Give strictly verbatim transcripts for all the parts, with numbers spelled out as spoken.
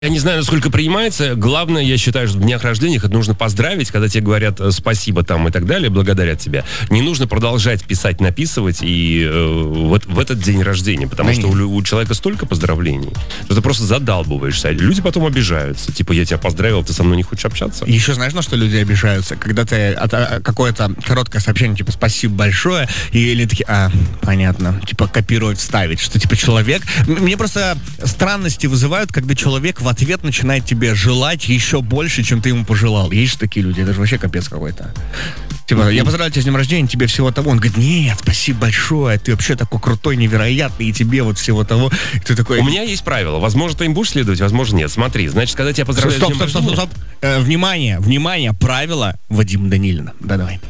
Я не знаю, насколько принимается. Главное, я считаю, что в днях рождения это нужно поздравить, когда тебе говорят спасибо там и так далее, благодарят тебя. Не нужно продолжать писать, написывать и э, вот в этот день рождения, потому да что у, у человека столько поздравлений, что ты просто задалбываешься. Люди потом обижаются. Типа, я тебя поздравил, ты со мной не хочешь общаться? Еще знаешь, на что люди обижаются? Когда ты от, а, какое-то короткое сообщение, типа, спасибо большое, или такие, а, понятно, типа, копировать, вставить, что, типа, человек... Мне просто странности вызывают, когда человек в ответ начинает тебе желать еще больше, чем ты ему пожелал. Есть же такие люди, это же вообще капец какой-то. Типа, я поздравляю тебя с днем рождения, тебе всего того. Он говорит, нет, спасибо большое, ты вообще такой крутой, невероятный, и тебе вот всего того. И ты такой... У меня есть правило, возможно, ты им будешь следовать, возможно, нет. Смотри, значит, когда тебя поздравляют стоп, с днем стоп, стоп, стоп, стоп. Э, внимание, внимание, правило Вадима Данилина. Да, давай.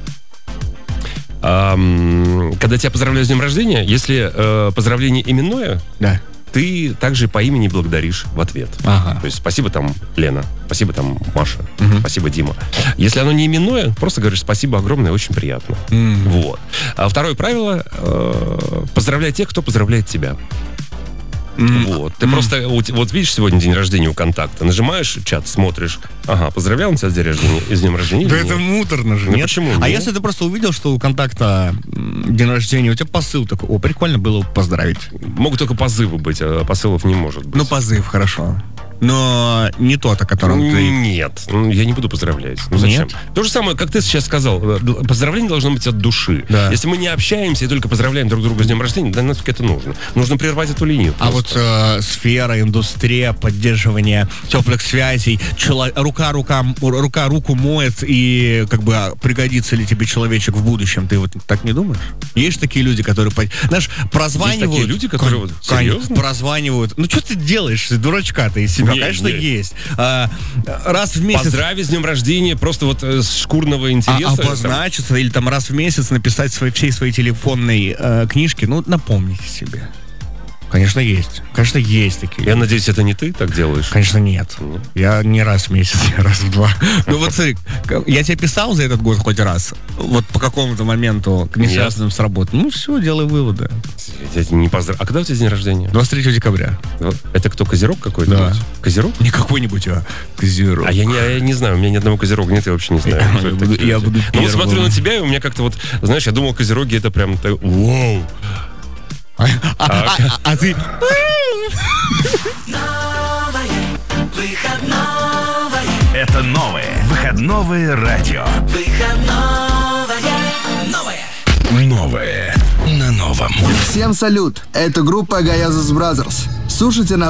Um, когда тебя поздравляют с днем рождения, если э, поздравление именное, да. ты также по имени благодаришь в ответ. Ага. То есть спасибо там Лена, спасибо там Маша, угу. спасибо Дима. Если оно не именное, просто говоришь спасибо огромное, очень приятно. Mm. Вот. А второе правило э, поздравляй тех, кто поздравляет тебя. Mm. Вот. Ты mm. просто, вот видишь, сегодня день рождения у контакта, нажимаешь чат, смотришь, ага, поздравлял он тебя с днем рождения, с днем рождения. Да это муторно же, ну, нет? Почему? А нет? если ты просто увидел, что у контакта день рождения, у тебя посыл такой, о, прикольно было поздравить. Могут только позывы быть, а посылов не может быть. Ну, позыв, хорошо. Но не тот, о котором ты... Нет, я не буду поздравлять. Ну зачем? Нет? То же самое, как ты сейчас сказал, поздравление должно быть от души. Да. Если мы не общаемся и только поздравляем друг друга с днем рождения, да нафиг это нужно? Нужно прервать эту линию. А вот э, сфера, индустрия, поддерживание теплых связей, чело... рука, рука, рука руку моет, и как бы пригодится ли тебе человечек в будущем, ты вот так не думаешь? Есть такие люди, которые, знаешь, прозванивают... Есть такие люди, которые... Кон... Серьезно? Прозванивают. Ну, что ты делаешь, дурачка ты из себя? Не, конечно, не. есть. А, раз в месяц... Поздравить с днем рождения просто вот э, с шкурного интереса. А, обозначиться там... или там раз в месяц написать свои, всей своей телефонной э, книжке, ну, напомните себе. Конечно, есть. Конечно, есть такие. Я надеюсь, это не ты так делаешь? Конечно, нет. нет. Я не раз в месяц, я раз в два. Ну вот смотри, я тебе писал за этот год хоть раз, вот по какому-то моменту, не связанным с работой. Ну все, делай выводы. Я тебя не поздрав... А когда у тебя день рождения? двадцать третьего декабря. Это кто, Козерог какой-то? Да. Козерог? Не какой-нибудь, а Козерог. А я не, я не знаю, у меня ни одного Козерога нет, я вообще не знаю. Я буду, я буду ну вот смотрю на тебя, и у меня как-то вот, знаешь, я думал, Козероги это прям так, вау. А, а, а, а, а ты... Это новое выходное радио. Выходновое. Новое на новом. Всем салют. Это группа Гаязус Brothers. Слушайте на